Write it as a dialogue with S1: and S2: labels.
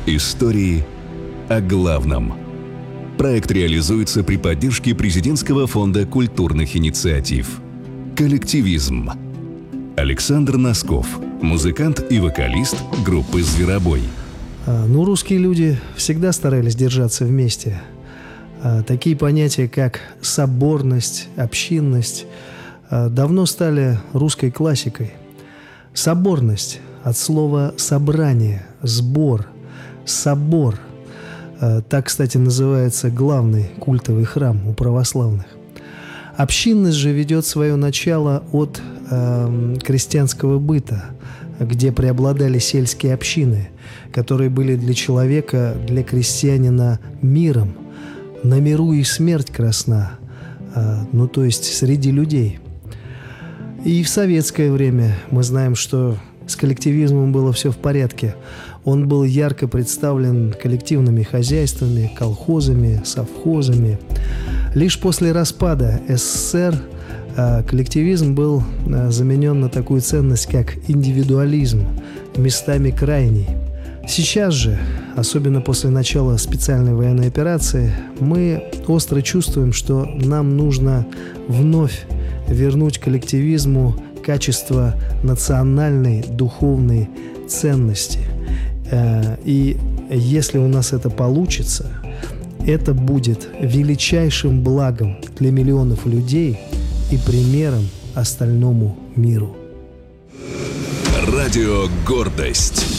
S1: Истории о главном. Проект реализуется при поддержке Президентского фонда культурных инициатив. Коллективизм. Александр Носков, музыкант и вокалист группы «Зверобой».
S2: Русские люди всегда старались держаться вместе. Такие понятия, как соборность, общинность, давно стали русской классикой. Соборность от слова «собрание», «сбор», «собор». Так, кстати, называется главный культовый храм у православных. Общинность же ведет свое начало от крестьянского быта, где преобладали сельские общины, которые были для человека, для крестьянина миром. На миру и смерть красна, то есть среди людей. И в советское время мы знаем, что с коллективизмом было все в порядке. Он был ярко представлен коллективными хозяйствами, колхозами, совхозами. Лишь после распада СССР коллективизм был заменен на такую ценность, как индивидуализм, местами крайний. Сейчас же, особенно после начала специальной военной операции, мы остро чувствуем, что нам нужно вновь вернуть коллективизму качество национальной духовной ценности. И если у нас это получится, это будет величайшим благом для миллионов людей и примером остальному миру.
S1: Радио «Гордость».